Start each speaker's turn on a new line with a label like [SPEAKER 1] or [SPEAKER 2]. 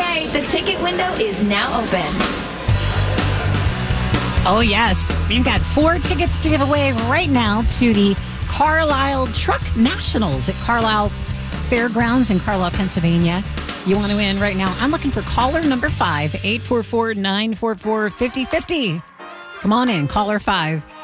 [SPEAKER 1] right, the ticket window is now open.
[SPEAKER 2] Oh, yes. We've got 4 tickets to give away right now to the Carlisle Truck Nationals at Carlisle Fairgrounds in Carlisle, Pennsylvania. You want to win right now? I'm looking for caller number 5, 844-944-5050. Come on in, caller 5.